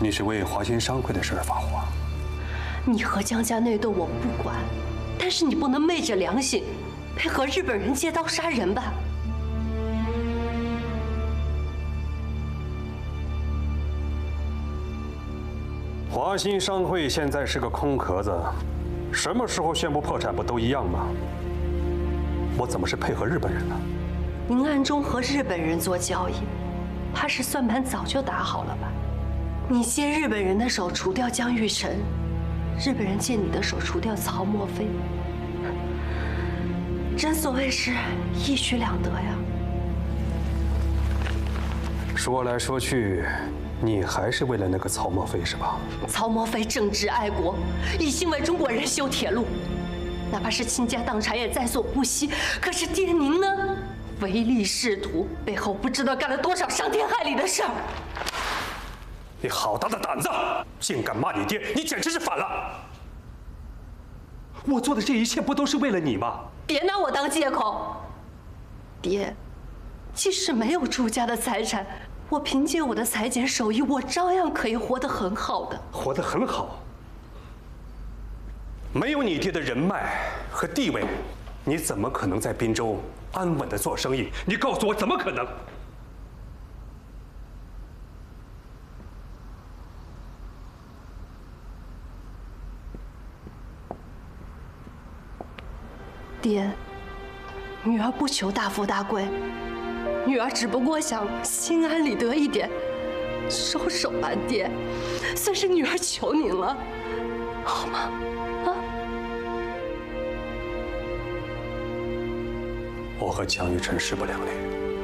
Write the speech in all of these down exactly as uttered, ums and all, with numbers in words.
你是为华兴商会的事儿发火？ 你和江家内斗我不管，但是你不能昧着良心，配合日本人借刀杀人吧？ 华兴商会现在是个空壳子，什么时候宣布破产不都一样吗？我怎么是配合日本人呢？ 您暗中和日本人做交易，怕是算盘早就打好了吧？你借日本人的手除掉江玉成，日本人借你的手除掉曹墨菲，真所谓是一举两得呀。 说来说去，你还是为了那个曹墨菲是吧？ 曹墨菲正直爱国，一心为中国人修铁路，哪怕是倾家荡产也在所不惜。可是爹您呢？唯利是图，背后不知道干了多少伤天害理的事儿。 你好大的胆子，竟敢骂你爹！你简直是反了！我做的这一切不都是为了你吗？ 别拿我当借口，爹。即使没有朱家的财产，我凭借我的裁剪手艺，我照样可以活得很好的。 活得很好。没有你爹的人脉和地位，你怎么可能在滨州安稳的做生意？你告诉我，怎么可能？ 爹，女儿不求大富大贵，女儿只不过想心安理得一点。收手吧，爹，算是女儿求您了，好吗？啊！ 我和江玉成势不两立，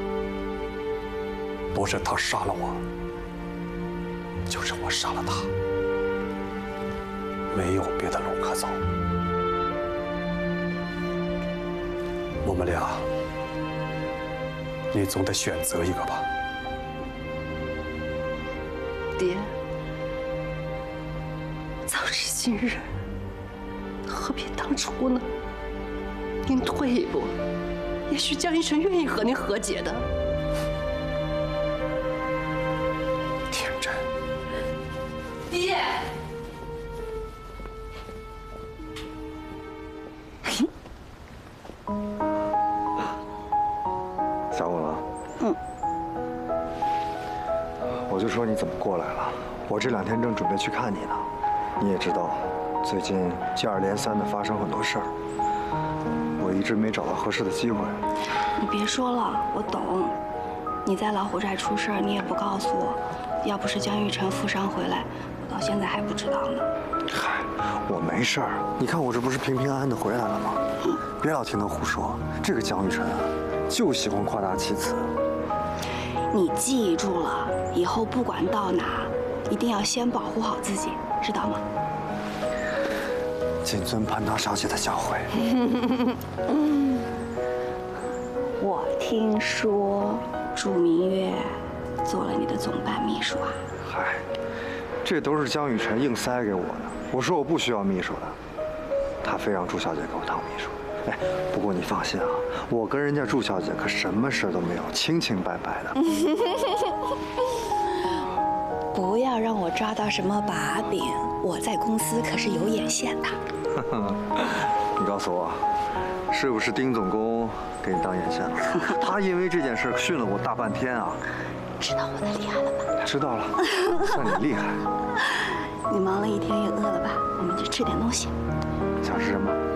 不是他杀了我，就是我杀了他，没有别的路可走。我们俩，你总得选择一个吧。 爹，早知今日，何必当初呢？您退一步，也许江一晨愿意和您和解的。 天真。 爹。 想我了？嗯。我就说你怎么过来了？我这两天正准备去看你呢。你也知道，最近接二连三的发生很多事儿，我一直没找到合适的机会。 你别说了，我懂。你在老虎寨出事儿，你也不告诉我，要不是江玉成负伤回来，我到现在还不知道呢。 嗨，我没事儿。你看我这不是平平安安的回来了吗？嗯、别老听他胡说，这个江玉成啊，就喜欢夸大其词。 你记住了，以后不管到哪，一定要先保护好自己，知道吗？ 谨遵潘大小姐的教诲。 我听说祝明月做了你的总办秘书啊？ 嗨，这都是江雨晨硬塞给我的。我说我不需要秘书的，他非让祝小姐给我当秘书。哎，不过你放心啊，我跟人家祝小姐可什么事都没有，清清白白的。 不要让我抓到什么把柄，我在公司可是有眼线的。 你告诉我，是不是丁总工给你当眼线了？他因为这件事训了我大半天啊。 知道我的厉害了吧？ 知道了，算你厉害。 你忙了一天也饿了吧？我们去吃点东西。 想吃什么？